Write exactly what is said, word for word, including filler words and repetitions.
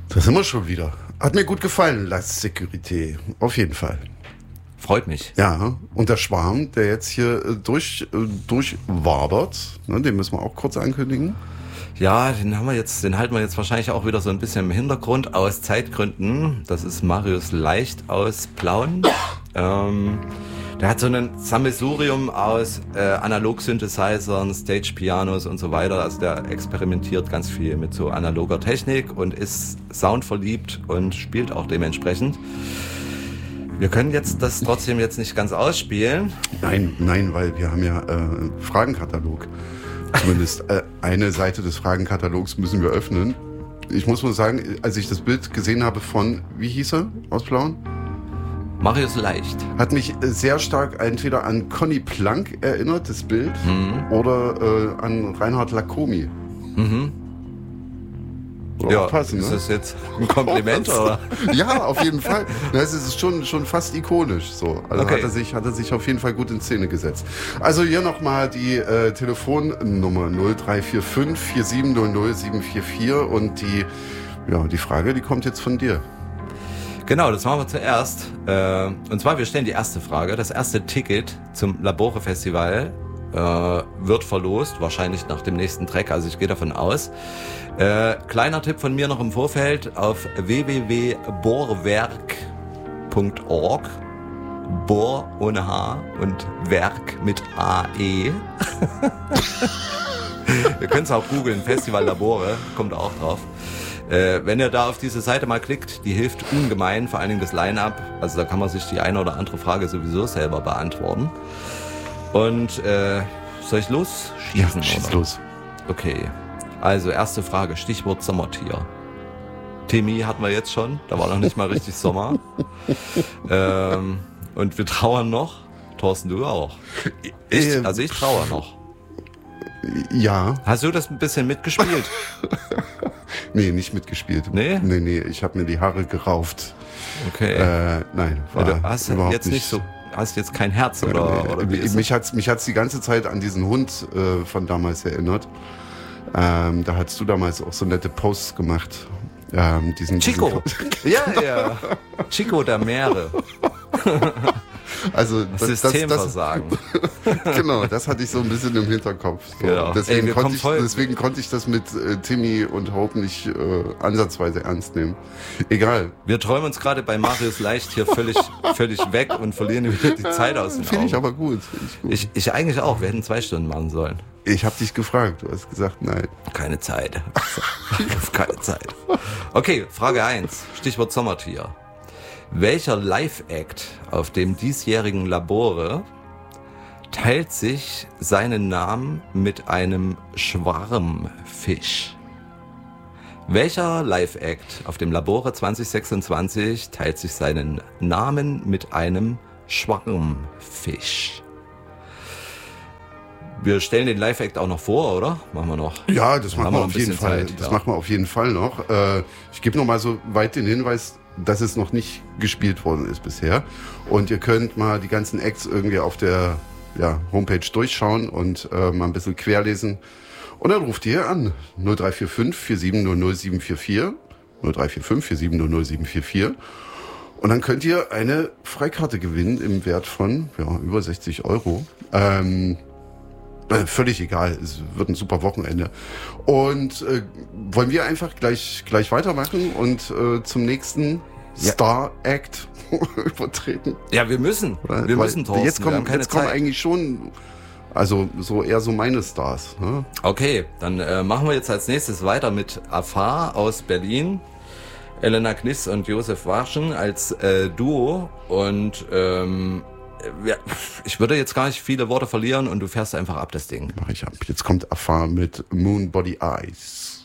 Da sind wir schon wieder. Hat mir gut gefallen, La Sécurité. Auf jeden Fall. Freut mich. Ja, und der Schwarm, der jetzt hier äh, durch, äh, durchwabert, ne, den müssen wir auch kurz ankündigen. Ja, den haben wir jetzt, den halten wir jetzt wahrscheinlich auch wieder so ein bisschen im Hintergrund aus Zeitgründen. Das ist Marius Leicht aus Plauen. ähm, der hat so ein Sammelsurium aus äh, Analog-Synthesizern, Stage-Pianos und so weiter. Also der experimentiert ganz viel mit so analoger Technik und ist soundverliebt und spielt auch dementsprechend. Wir können jetzt das trotzdem jetzt nicht ganz ausspielen. Nein, nein, weil wir haben ja äh, einen Fragenkatalog. Zumindest äh, eine Seite des Fragenkatalogs müssen wir öffnen. Ich muss mal sagen, als ich das Bild gesehen habe von, wie hieß er aus Plauen? Marius Leicht. Hat mich sehr stark entweder an Conny Plank erinnert, das Bild, mhm. oder äh, an Reinhard Lacomi. Mhm. Ja, passen, ist ne? das jetzt ein Kompliment? Oh, oder? Ja, auf jeden Fall. Es ist schon, schon fast ikonisch. So. Also okay. hat, er sich, hat er sich auf jeden Fall gut in Szene gesetzt. Also hier nochmal die äh, Telefonnummer null drei vier fünf vier sieben null null sieben vier vier und die, ja, die Frage, die kommt jetzt von dir. Genau, das machen wir zuerst. Äh, und zwar, wir stellen die erste Frage. Das erste Ticket zum Labore Festival äh, wird verlost, wahrscheinlich nach dem nächsten Track, also ich gehe davon aus. Äh, kleiner Tipp von mir noch im Vorfeld auf w w w punkt bohrwerk punkt org. Bohr ohne H und Werk mit A E. Ihr könnt es auch googeln, Festival Labore, kommt auch drauf. Äh, wenn ihr da auf diese Seite mal klickt, die hilft ungemein, vor allen Dingen das Line-Up. Also da kann man sich die eine oder andere Frage sowieso selber beantworten. Und äh, soll ich los schießen? Ja, schieß oder? los. Okay, also erste Frage, Stichwort Sommertier. Timmy hatten wir jetzt schon, da war noch nicht mal richtig Sommer. ähm, und wir trauern noch. Thorsten, du auch. Ich, also ich trauere noch. Ja. Hast du das ein bisschen mitgespielt? Nee, nicht mitgespielt. Nee? Nee, nee, ich habe mir die Haare gerauft. Okay. Äh, nein, war ja, du hast überhaupt jetzt nicht so, hast jetzt kein Herz oder, nee, oder wie ist mich hat's mich hat's die ganze Zeit an diesen Hund äh, von damals erinnert. Ähm, da hast du damals auch so nette Posts gemacht. Ähm, diesen, Chico. Diesen ja, ja. Chico der Meere. Also das, Systemversagen. Das, genau, das hatte ich so ein bisschen im Hinterkopf. So. Genau. Deswegen, Ey, konnte ich, deswegen konnte ich das mit äh, Timmy und Hope nicht äh, ansatzweise ernst nehmen. Egal. Wir träumen uns gerade bei Marius Leicht hier völlig, völlig weg und verlieren wieder die Zeit aus den Augen. Finde ich aber gut. Find ich, gut. Ich, ich eigentlich auch. Wir hätten zwei Stunden machen sollen. Ich habe dich gefragt. Du hast gesagt, nein. Keine Zeit. Keine Zeit. Okay, Frage eins. Stichwort Sommertier. Welcher Live-Act auf dem diesjährigen Labore teilt sich seinen Namen mit einem Schwarmfisch? Welcher Live-Act auf dem Labore zwanzig sechsundzwanzig teilt sich seinen Namen mit einem Schwarmfisch? Wir stellen den Live-Act auch noch vor, oder? Machen wir noch. Ja, das machen wir auf jeden Fall. Zeit, das ja. machen wir auf jeden Fall noch. Äh, ich gebe noch mal so weit den Hinweis, dass es noch nicht gespielt worden ist bisher. Und ihr könnt mal die ganzen Acts irgendwie auf der ja, Homepage durchschauen und äh, mal ein bisschen querlesen. Und dann ruft ihr an. null drei vier fünf vier sieben null null sieben vier vier. null drei vier fünf vier sieben null null sieben vier vier. Und dann könnt ihr eine Freikarte gewinnen im Wert von ja, über sechzig Euro. Ähm, Völlig egal, es wird ein super Wochenende. Und äh, wollen wir einfach gleich gleich weitermachen und äh, zum nächsten ja. Star-Act übertreten? Ja, wir müssen. Wir Weil müssen, Thorsten. Jetzt kommen, wir haben keine jetzt kommen Zeit. eigentlich schon, also so eher so meine Stars. Ne? Okay, dann äh, machen wir jetzt als nächstes weiter mit Afar aus Berlin. Elena Kniss und Josef Warschen als äh, Duo. Und ähm, ja, ich würde jetzt gar nicht viele Worte verlieren und du fährst einfach ab das Ding. Mach ich ab. Jetzt kommt Afar mit Moon Body Eyes.